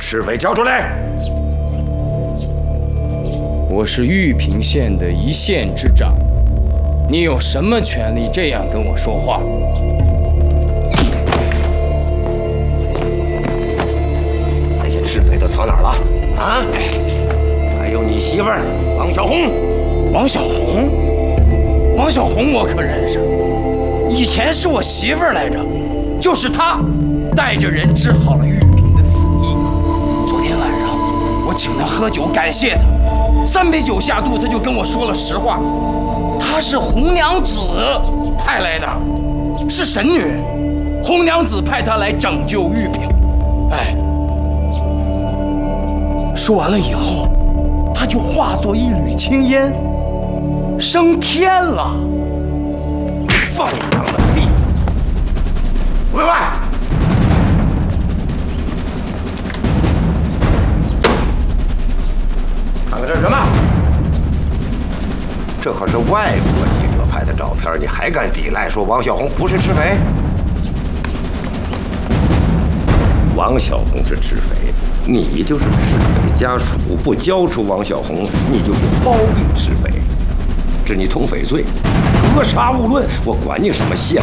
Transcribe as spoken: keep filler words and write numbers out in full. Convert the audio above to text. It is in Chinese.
赤匪交出来！ 我是玉平县的一县之长，你有什么权利这样跟我说话？ 那些赤匪都藏哪儿了？啊？还有你媳妇儿王小红。 王小红，王小红我可认识，以前是我媳妇儿来着，就是她带着人治好了玉平的鼠疫。昨天晚上我请她喝酒感谢她，三杯酒下肚，她就跟我说了实话，她是红娘子派来的，是神女，红娘子派她来拯救玉平。哎，说完了以后，她就化作一缕青烟。升天了！ 放羊的屁！喂喂！看看这是什么？这可是外国记者拍的照片，你还敢抵赖说王小红不是赤匪？王小红是赤匪，你就是赤匪家属，不交出王小红，你就是包庇赤匪。治你通匪罪，格杀勿论，我管你什么县